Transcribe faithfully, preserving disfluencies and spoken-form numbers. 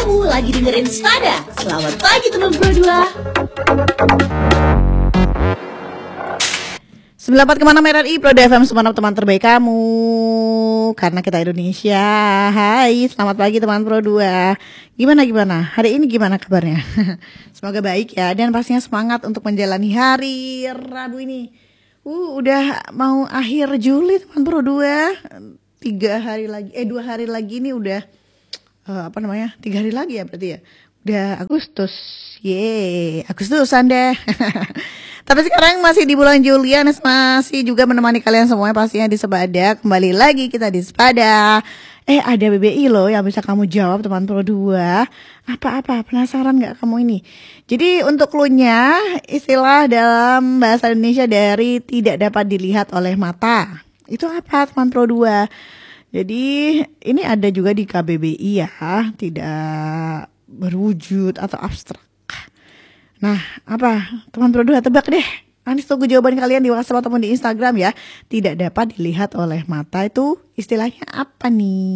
Kamu lagi dengerin Spada. Selamat pagi teman Pro dua. sembilan puluh empat koma enam R R I Pro F M, semua teman terbaik kamu. Karena kita Indonesia. Hai, selamat pagi teman Pro dua. Gimana gimana? Hari ini gimana kabarnya? Semoga baik ya, dan pastinya semangat untuk menjalani hari Rabu ini. Uh, udah mau akhir Juli teman Pro dua. Tiga hari lagi, eh dua hari lagi ini udah uh, apa namanya? Tiga hari lagi ya berarti ya. Udah Agustus. Yeay, Agustusan deh. Tapi sekarang masih di bulan Juli, Anes masih juga menemani kalian semuanya pastinya di Sepada. Kembali lagi kita di Sepada. Eh ada B B I loh yang bisa kamu jawab teman Pro dua. Apa-apa, penasaran gak kamu ini? Jadi untuk clue-nya, istilah dalam bahasa Indonesia dari tidak dapat dilihat oleh mata. Itu apa teman Pro dua? Jadi ini ada juga di K B B I ya, tidak berwujud atau abstrak. Nah, apa? Teman Pro dua tebak deh. Anis tunggu jawaban kalian di WhatsApp ataupun di Instagram ya. Tidak dapat dilihat oleh mata itu istilahnya apa nih?